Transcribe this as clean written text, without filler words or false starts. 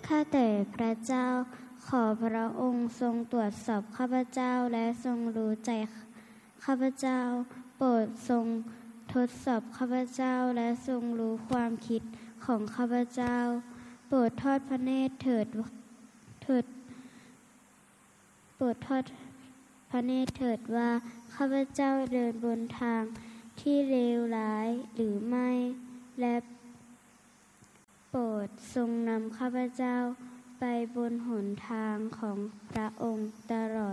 ข้าแต่พระเจ้าขอพระองค์ทรงตรวจสอบข้าพเจ้าและทรงรู้ใจข้าพเจ้าโปรดทรงทดสอบข้าพเจ้าและทรงรู้ความคิดของข้าพเจ้าโปรดทอดพระเนตรโปรดทอดพระเนตรเถิดว่าข้าพเจ้าเดินบนทางที่เลวร้ายหรือไม่และโปรดทรงนำข้าพเจ้าไปบนหนทางของพระองค์ตลอด